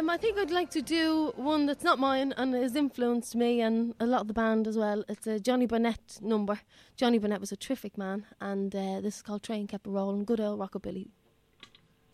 I think I'd like to do one that's not mine and has influenced me and a lot of the band as well. It's a Johnny Burnett number. Johnny Burnett was a terrific man, and this is called Train Kept a Rollin', good old rockabilly.